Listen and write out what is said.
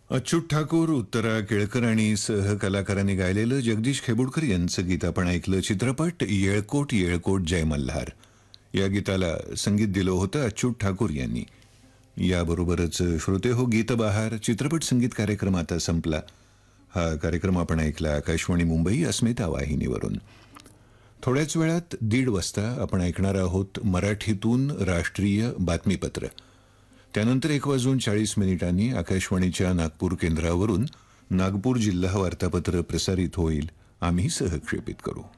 अच्युत ठाकूर, उत्तरा केळकर आणि सहकलाकारांनी गायलेलं जगदीश खेबुडकर यांचं गीत आपण ऐकलं. चित्रपट येळकोट येळकोट जय मल्हार. या गीताला संगीत दिलं होतं अच्युत ठाकूर यांनी. याबरोबरच श्रोते हो, गीतबहार चित्रपट संगीत कार्यक्रम आता संपला. हा कार्यक्रम आपण ऐकला आकाशवाणी मुंबई अस्मिता वाहिनीवरून. थोड्याच वेळात 1:30 वाजता आपण ऐकणार आहोत मराठीतून राष्ट्रीय बातमीपत्र. त्यानंतर 1:40 आकाशवाणीच्या नागपूर केंद्रावरून नागपूर जिल्हा वार्तापत्र प्रसारित होईल. आम्ही सहक्षेपित करू.